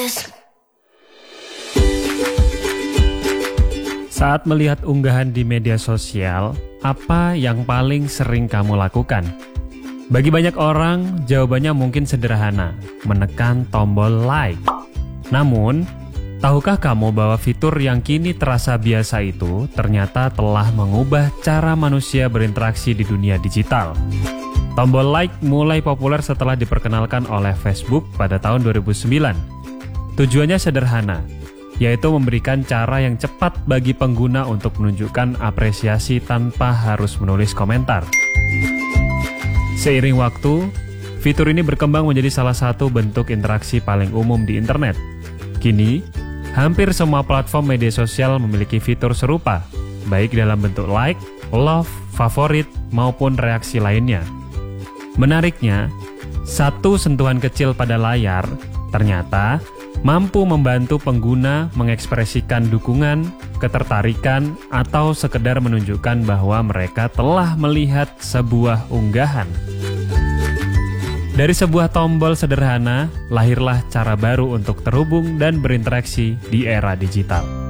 this. Saat melihat unggahan di media sosial, apa yang paling sering kamu lakukan? Bagi banyak orang, jawabannya mungkin sederhana, menekan tombol like. Namun, tahukah kamu bahwa fitur yang kini terasa biasa itu ternyata telah mengubah cara manusia berinteraksi di dunia digital? Tombol like mulai populer setelah diperkenalkan oleh Facebook pada tahun 2009. Tujuannya sederhana, yaitu memberikan cara yang cepat bagi pengguna untuk menunjukkan apresiasi tanpa harus menulis komentar. Seiring waktu, fitur ini berkembang menjadi salah satu bentuk interaksi paling umum di internet. Kini, hampir semua platform media sosial memiliki fitur serupa, baik dalam bentuk like, love, favorit, maupun reaksi lainnya. Menariknya, satu sentuhan kecil pada layar ternyata mampu membantu pengguna mengekspresikan dukungan, ketertarikan, atau sekedar menunjukkan bahwa mereka telah melihat sebuah unggahan. Dari sebuah tombol sederhana, lahirlah cara baru untuk terhubung dan berinteraksi di era digital.